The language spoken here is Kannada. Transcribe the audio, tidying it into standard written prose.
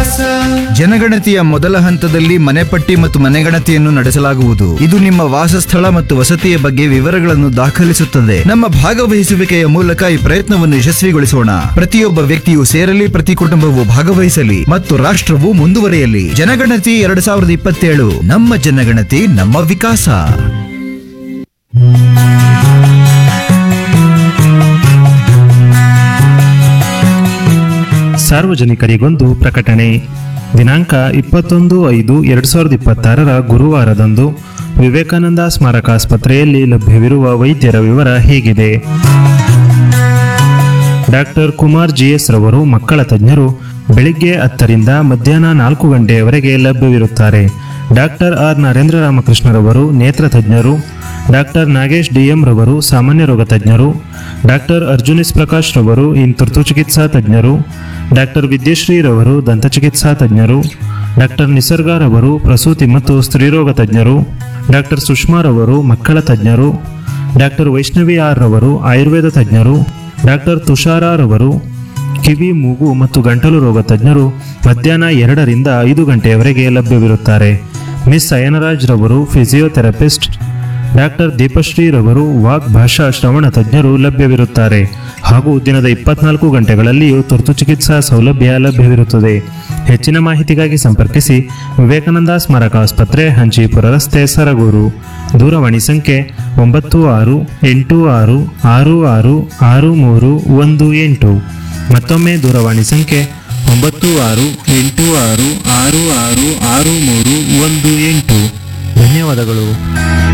ಜನಗಣತಿಯ ಮೊದಲ ಹಂತದಲ್ಲಿ ಮನೆಪಟ್ಟಿ ಮತ್ತು ಮನೆಗಣತಿಯನ್ನು ನಡೆಸಲಾಗುವುದು. ಇದು ನಿಮ್ಮ ವಾಸಸ್ಥಳ ಮತ್ತು ವಸತಿಯ ಬಗ್ಗೆ ವಿವರಗಳನ್ನು ದಾಖಲಿಸುತ್ತದೆ. ನಮ್ಮ ಭಾಗವಹಿಸುವಿಕೆಯ ಮೂಲಕ ಈ ಪ್ರಯತ್ನವನ್ನು ಯಶಸ್ವಿಗೊಳಿಸೋಣ. ಪ್ರತಿಯೊಬ್ಬ ವ್ಯಕ್ತಿಯು ಸೇರಲಿ, ಪ್ರತಿ ಕುಟುಂಬವು ಭಾಗವಹಿಸಲಿ ಮತ್ತು ರಾಷ್ಟ್ರವು ಮುಂದುವರಿಯಲಿ. ಜನಗಣತಿ 2027 ನಮ್ಮ ಜನಗಣತಿ ನಮ್ಮ ವಿಕಾಸ. ಸಾರ್ವಜನಿಕರಿಗೊಂದು ಪ್ರಕಟಣೆ. ದಿನಾಂಕ 21/5/2026 ಗುರುವಾರದಂದು ವಿವೇಕಾನಂದ ಸ್ಮಾರಕ ಆಸ್ಪತ್ರೆಯಲ್ಲಿ ಲಭ್ಯವಿರುವ ವೈದ್ಯರ ವಿವರ ಹೀಗಿದೆ. ಡಾಕ್ಟರ್ ಕುಮಾರ್ GS ರವರು ಮಕ್ಕಳ ತಜ್ಞರು ಬೆಳಿಗ್ಗೆ 10ರಿಂದ ಮಧ್ಯಾಹ್ನ 4 ಗಂಟೆಯವರೆಗೆ ಲಭ್ಯವಿರುತ್ತಾರೆ. ಡಾಕ್ಟರ್ ಆರ್ ನರೇಂದ್ರ ರಾಮಕೃಷ್ಣರವರು ನೇತ್ರ ತಜ್ಞರು. ಡಾಕ್ಟರ್ ನಾಗೇಶ್ DM ರವರು ಸಾಮಾನ್ಯ ರೋಗ ತಜ್ಞರು. ಡಾಕ್ಟರ್ ಅರ್ಜುನಿಸ್ ಪ್ರಕಾಶ್ ರವರು ತುರ್ತು ಚಿಕಿತ್ಸಾ ತಜ್ಞರು. ಡಾಕ್ಟರ್ ವಿದ್ಯಶ್ರೀ ರವರು ದಂತಚಿಕಿತ್ಸಾ ತಜ್ಞರು. ಡಾಕ್ಟರ್ ನಿಸರ್ಗ ರವರು ಪ್ರಸೂತಿ ಮತ್ತು ಸ್ತ್ರೀರೋಗ ತಜ್ಞರು. ಡಾಕ್ಟರ್ ಸುಷ್ಮಾ ರವರು ಮಕ್ಕಳ ತಜ್ಞರು. ಡಾಕ್ಟರ್ ವೈಷ್ಣವಿ R ರವರು ಆಯುರ್ವೇದ ತಜ್ಞರು. ಡಾಕ್ಟರ್ ತುಷಾರ ರವರು ಕಿವಿ, ಮೂಗು ಮತ್ತು ಗಂಟಲು ರೋಗ ತಜ್ಞರು ಮಧ್ಯಾಹ್ನ 2ರಿಂದ 5 ಗಂಟೆಯವರೆಗೆ ಲಭ್ಯವಿರುತ್ತಾರೆ. ಮಿಸ್ ಅಯನರಾಜ್ ರವರು ಫಿಸಿಯೋಥೆರಪಿಸ್ಟ್. ಡಾಕ್ಟರ್ ದೀಪಶ್ರೀ ರವರು ವಾಕ್ ಭಾಷಾ ಶ್ರವಣ ತಜ್ಞರು ಲಭ್ಯವಿರುತ್ತಾರೆ. ಹಾಗೂ ದಿನದ 24 ಗಂಟೆಗಳಲ್ಲಿಯೂ ತುರ್ತು ಚಿಕಿತ್ಸಾ ಸೌಲಭ್ಯ ಲಭ್ಯವಿರುತ್ತದೆ. ಹೆಚ್ಚಿನ ಮಾಹಿತಿಗಾಗಿ ಸಂಪರ್ಕಿಸಿ ವಿವೇಕಾನಂದ ಸ್ಮಾರಕ ಆಸ್ಪತ್ರೆ, ಹಂಚೀಪುರ ರಸ್ತೆ, ಸರಗೂರು. ದೂರವಾಣಿ ಸಂಖ್ಯೆ 9686666318. ಮತ್ತೊಮ್ಮೆ ದೂರವಾಣಿ ಸಂಖ್ಯೆ 9686666318. ಧನ್ಯವಾದಗಳು.